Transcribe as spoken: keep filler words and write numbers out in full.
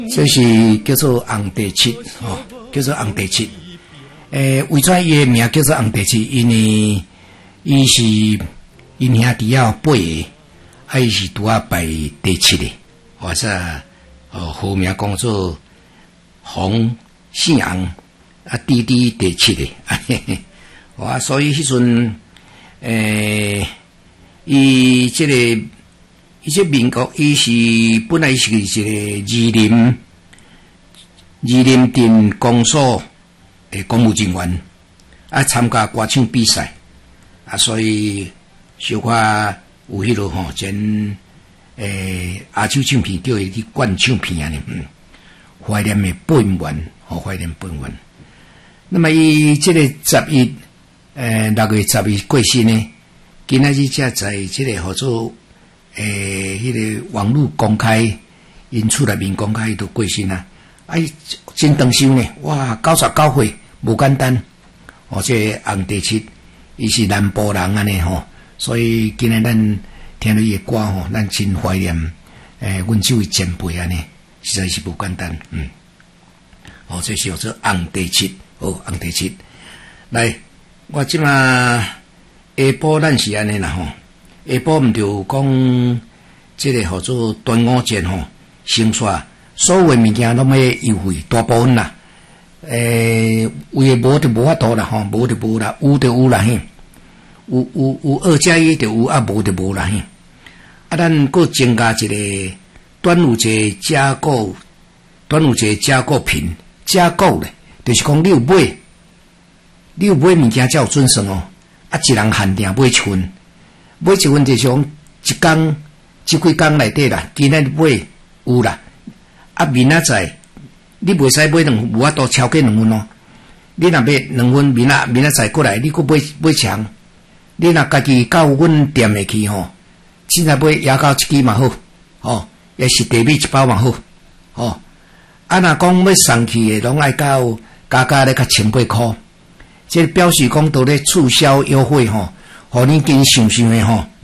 这是叫做红地七哦，叫做红地七。诶，为怎伊诶名叫做红地七？因为伊是因兄弟啊八个，啊伊是拄啊排第七个，或者哦好名讲做洪姓红啊，弟弟第七个，啊嘿嘿，哇，所以迄阵诶，伊即个。伊这民国，伊是本来是一个宜林宜林镇公所诶公务人员，啊参加歌唱比赛，啊所以小可有迄落吼，前诶亚洲唱片叫伊去冠唱片安尼，嗯，怀念诶本源，吼怀念本源。那么伊这个十一诶六月十一过身呢，今仔日才在这个号做。诶，迄、那个网络公开，因厝内面公开都过身啊！哎，真长寿呢！哇，九十九岁，无简单。哦，这红地七，伊是南部人安尼吼，所以今日咱听到伊的歌吼，咱真怀念。诶，阮这位前辈安尼，实在是无简单。嗯，哦，这是叫做红地七，哦，红地七。来，我即马下晡咱是安尼啦吼。下晡毋着讲，即个号做端午节吼，兴煞所有诶物件拢要优惠，大部分啦。诶、欸，有诶无就无法度啦吼，无就无啦，有就有啦嘿。有有有二加一就有，啊无就无啦嘿。啊，咱搁增加一个端午节加购，端午节加购品加购咧，就是讲你有买，你有买物件才有准算哦。啊，一人限定买一份。买一份就是讲一工、即几工内底啦，今仔买有啦，啊明仔载你袂使买两，无法度超过两份哦。你若买两份，明仔明仔载过来，你搁买买长。你若家己到阮店内去吼，凊彩买牙膏一支嘛好，吼，也是茶米一包嘛好，吼。啊，若讲要送去的，拢爱到加加咧，较千八箍。这表示讲都咧促销优惠吼。互你跟想想的吼。